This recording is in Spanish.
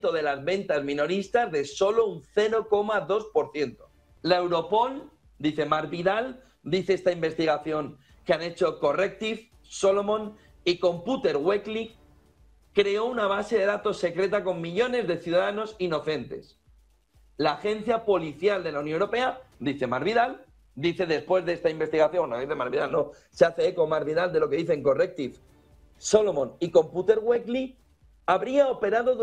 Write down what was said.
de las ventas minoristas de solo un 0,2%. La Europol, dice Marc Vidal, dice esta investigación que han hecho Correctiv, Solomon y Computer Weekly, creó una base de datos secreta con millones de ciudadanos inocentes. La agencia policial de la Unión Europea, dice Marc Vidal, dice después de esta investigación, no dice Marc Vidal, no, se hace eco Marc Vidal de lo que dicen Correctiv, Solomon y Computer Weekly, habría operado